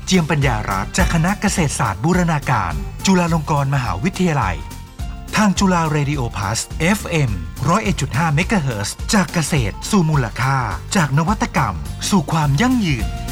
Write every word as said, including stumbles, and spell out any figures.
เจียมปัญญารัตน์จากคณะเกษตรศาสตร์บูรณาการจุฬาลงกรณ์มหาวิทยาลัยทางจุฬาเรดิโอพลัส เอฟ เอ็ม หนึ่งร้อยเอ็ดจุดห้า เมกะเฮิรตซ์จากเกษตรสู่มูลค่าจากนวัตกรรมสู่ความยั่งยืน